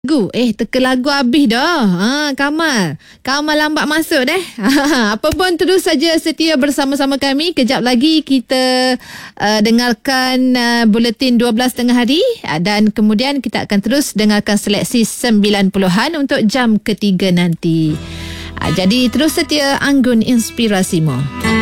Teka lagu habis dah. Kamal lambat masuk deh. Apa pun terus saja setia bersama-sama kami. Kejap lagi kita dengarkan buletin 12 tengah hari dan kemudian kita akan terus dengarkan seleksi 90-an untuk jam ketiga nanti. Jadi terus setia Anggun Inspirasimu.